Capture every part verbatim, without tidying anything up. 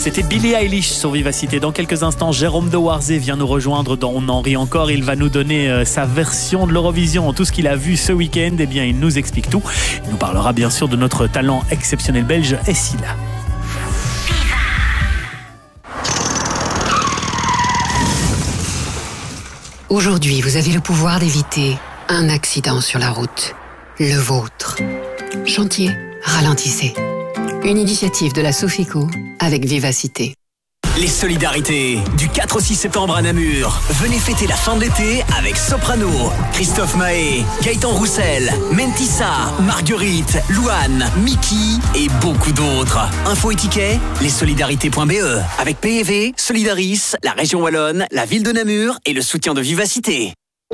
C'était Billie Eilish sur Vivacité. Dans quelques instants, Jérôme de Warzé vient nous rejoindre dans On en rit encore. Il va nous donner euh, sa version de l'Eurovision, tout ce qu'il a vu ce week-end. Eh bien, il nous explique tout. Il nous parlera bien sûr de notre talent exceptionnel belge, Essila. Aujourd'hui, vous avez le pouvoir d'éviter un accident sur la route. Le vôtre. Chantier, ralentissez. Une initiative de la Sofico avec Vivacité. Les solidarités du quatre au six septembre à Namur. Venez fêter la fin de l'été avec Soprano, Christophe Mahé, Gaëtan Roussel, Mentissa, Marguerite, Louane, Mickey et beaucoup d'autres. Infos et tickets, lessolidarités point b e. Avec P E V, Solidaris, la région Wallonne, la ville de Namur et le soutien de Vivacité.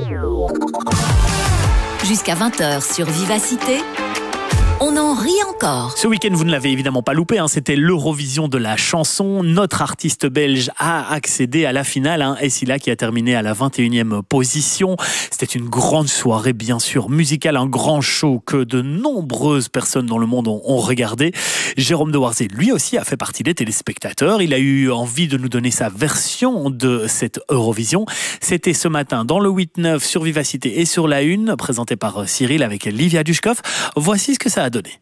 Jusqu'à vingt heures sur Vivacité. On en rit encore. Ce week-end, vous ne l'avez évidemment pas loupé, hein, c'était l'Eurovision de la chanson. Notre artiste belge a accédé à la finale, hein, Essila qui a terminé à la vingt et unième position. C'était une grande soirée, bien sûr, musicale, un grand show que de nombreuses personnes dans le monde ont, ont regardé. Jérôme de Warzé, lui aussi, a fait partie des téléspectateurs. Il a eu envie de nous donner sa version de cette Eurovision. C'était ce matin dans le huit neuf sur Vivacité et sur la une, présenté par Cyril avec Livia Dushkov. Voici ce que ça a donné.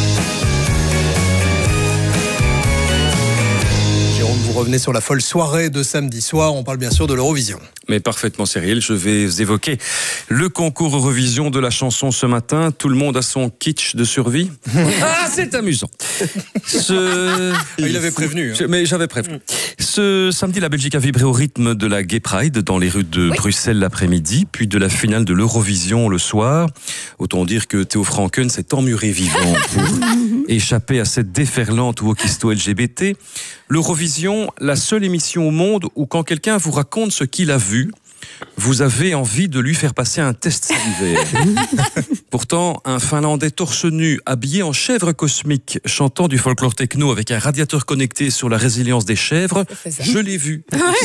Jérôme, vous revenez sur la folle soirée de samedi soir. On parle bien sûr de l'Eurovision. Mais parfaitement, Cyril. Je vais évoquer le concours Eurovision de la chanson ce matin. Tout le monde a son kitsch de survie. Ah, c'est amusant. Ce... Il avait prévenu. Hein. Mais j'avais prévenu. Ce samedi, la Belgique a vibré au rythme de la Gay Pride dans les rues de oui. Bruxelles l'après-midi, puis de la finale de l'Eurovision le soir. Autant dire que Théo Franken s'est emmuré vivant pour échapper à cette déferlante wokisто L G B T. L'Eurovision, la seule émission au monde où quand quelqu'un vous raconte ce qu'il a vu, vous avez envie de lui faire passer un test salivaire. Pourtant, un Finlandais torse nu, habillé en chèvre cosmique, chantant du folklore techno avec un radiateur connecté sur la résilience des chèvres, je l'ai vu.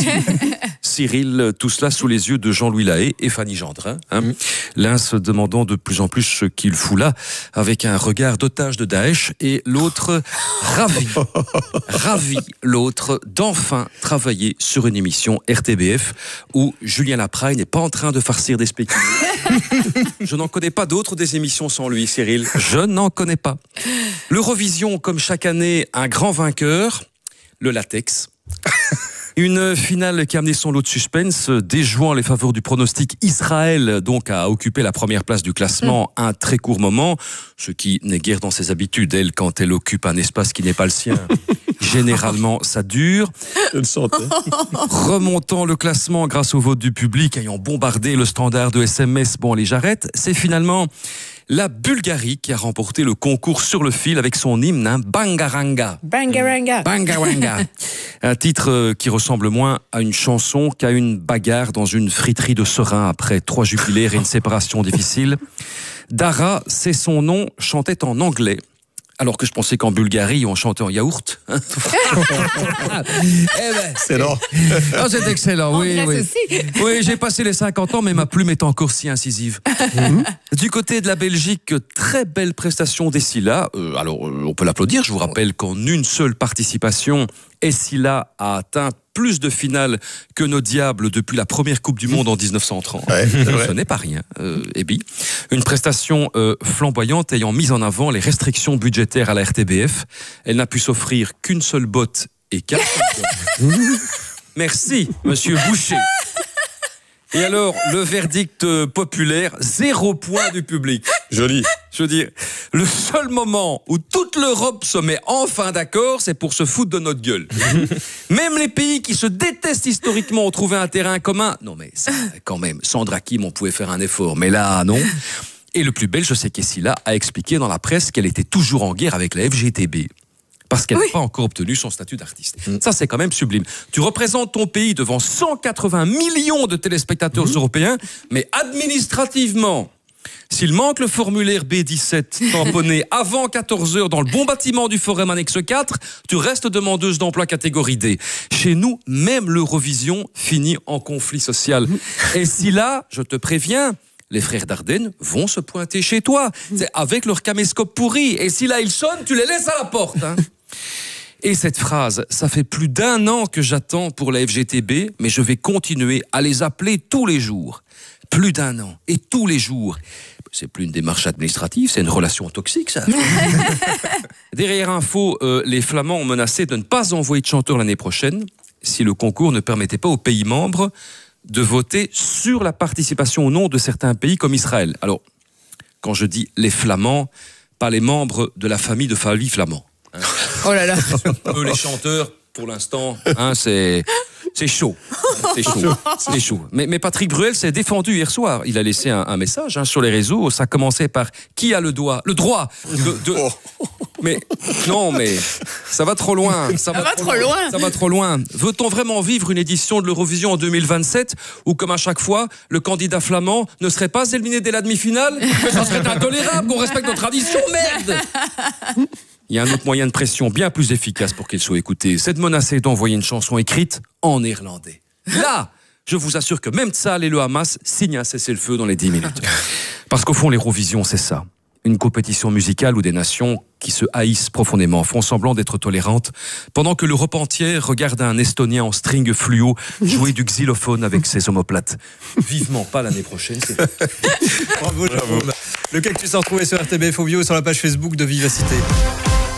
Cyril, tout cela sous les yeux de Jean-Louis Lahaye et Fanny Gendrin. Hein. Mmh. L'un se demandant de plus en plus ce qu'il fout là, avec un regard d'otage de Daesh, et l'autre ravi, ravi, l'autre d'enfin travailler sur une émission R T B F où Julien Lapraille n'est pas en train de farcir des spéculoos. Je n'en connais pas d'autres des émissions sans lui, Cyril. Je n'en connais pas. L'Eurovision, comme chaque année, un grand vainqueur, le latex. Une finale qui a amené son lot de suspense, déjouant les favoris du pronostic. Israël, donc, a occupé la première place du classement mmh. un très court moment, ce qui n'est guère dans ses habitudes, elle, quand elle occupe un espace qui n'est pas le sien. Généralement, ça dure. Je le sentais. Remontant le classement grâce au vote du public, ayant bombardé le standard de S M S, bon, les j'arrête, c'est finalement la Bulgarie qui a remporté le concours sur le fil avec son hymne, hein, Bangaranga. Bangaranga. Bangaranga. Un titre qui ressemble moins à une chanson qu'à une bagarre dans une friterie de serein après trois jubilaires et une séparation difficile. Dara, c'est son nom, chantait en anglais. Alors que je pensais qu'en Bulgarie, on chantait en yaourt. eh ben, excellent. Oh, c'est excellent, oui. En oui. Aussi. Oui, j'ai passé les cinquante ans, mais ma plume est encore si incisive. Mm-hmm. Du côté de la Belgique, très belle prestation d'Essila. Euh, alors, on peut l'applaudir. Je vous rappelle qu'en une seule participation, Essila a atteint plus de finales que nos diables depuis la première Coupe du Monde en dix-neuf cent trente. Ouais, ce n'est pas rien, euh, Ebi. Une prestation euh, flamboyante ayant mis en avant les restrictions budgétaires à la R T B F. Elle n'a pu s'offrir qu'une seule botte et quatre. Merci, monsieur Boucher. Et alors, le verdict populaire, zéro point du public. Joli. Je veux dire, le seul moment où toute l'Europe se met enfin d'accord, c'est pour se foutre de notre gueule. Même les pays qui se détestent historiquement ont trouvé un terrain commun. Non mais, ça, quand même, Sandra Kim, on pouvait faire un effort. Mais là, non. Et le plus belge, c'est qu'Essila a expliqué dans la presse qu'elle était toujours en guerre avec la F G T B. Parce qu'elle n'a oui. pas encore obtenu son statut d'artiste. Mmh. Ça, c'est quand même sublime. Tu représentes ton pays devant cent quatre-vingts millions de téléspectateurs mmh. européens, mais administrativement, s'il manque le formulaire B dix-sept tamponné avant quatorze heures dans le bon bâtiment du Forum Annexe quatre, tu restes demandeuse d'emploi catégorie D. Chez nous, même l'Eurovision finit en conflit social. Mmh. Et si là, je te préviens, les frères Dardenne vont se pointer chez toi, c'est avec leur caméscope pourri. Et si là, ils sonnent, tu les laisses à la porte. Hein. Et cette phrase, ça fait plus d'un an que j'attends pour la F G T B, mais je vais continuer à les appeler tous les jours. Plus d'un an, et tous les jours. C'est plus une démarche administrative, c'est une relation toxique, ça. Derrière Info, euh, les Flamands ont menacé de ne pas envoyer de chanteurs l'année prochaine si le concours ne permettait pas aux pays membres de voter sur la participation ou non de certains pays comme Israël. Alors, quand je dis les Flamands, pas les membres de la famille de Favi Flamand. Hein. Oh là là. Eux, les chanteurs, pour l'instant, hein, c'est... C'est chaud, c'est chaud, c'est chaud. Mais, mais Patrick Bruel s'est défendu hier soir. Il a laissé un, un message hein, sur les réseaux. Ça commençait par qui a le droit, le droit de, de... Mais non, mais ça va trop loin. Ça, ça va, va trop loin. loin. Ça va trop loin. Veut-on vraiment vivre une édition de l'Eurovision en deux mille vingt-sept où, comme à chaque fois, le candidat flamand ne serait pas éliminé dès la demi-finale? Mais ça serait intolérable qu'on respecte nos traditions, merde. Il y a un autre moyen de pression bien plus efficace pour qu'il soit écouté, c'est de menacer d'envoyer une chanson écrite en néerlandais. Là, je vous assure que même Tzal et le Hamas signent un cessez-le-feu dans les dix minutes. Parce qu'au fond, l'Eurovision, c'est ça. Une compétition musicale où des nations qui se haïssent profondément font semblant d'être tolérantes, pendant que l'Europe entière regarde un Estonien en string fluo jouer du xylophone avec ses omoplates. Vivement pas l'année prochaine. C'est... Bravo, Bravo. Le Cactus à retrouver sur R T B F O Bio sur la page Facebook de Vivacité.